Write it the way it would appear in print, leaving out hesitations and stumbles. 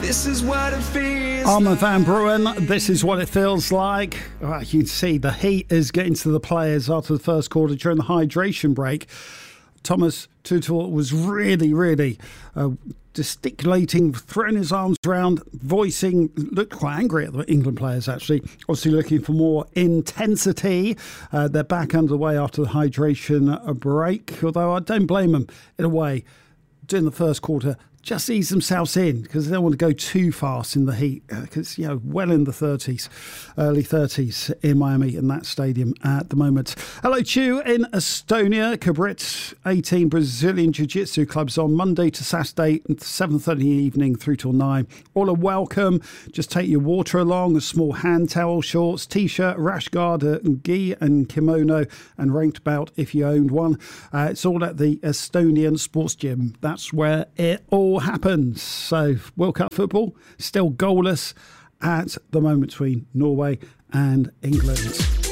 This is what it feels Armin van Buuren, this is what it feels like. You can see the heat is getting to the players after the first quarter during the hydration break. Thomas Tuchel was really gesticulating, throwing his arms around, voicing, looked quite angry at the England players actually, obviously looking for more intensity. They're back underway after the hydration break, although I don't blame them in a way. During the first quarter, just ease themselves in because they don't want to go too fast in the heat because, well in the 30s, early 30s in Miami in that stadium at the moment. Hello to you in Estonia. Kabrit 18 Brazilian Jiu-Jitsu clubs on Monday to Saturday, 7:30 in the evening through till 9. All are welcome. Just take your water along, a small hand towel, shorts, T-shirt, rash guard, gi and kimono and ranked belt if you owned one. It's all at the Estonian Sports Gym. That's where it all happens. So World Cup football still goalless at the moment between Norway and England.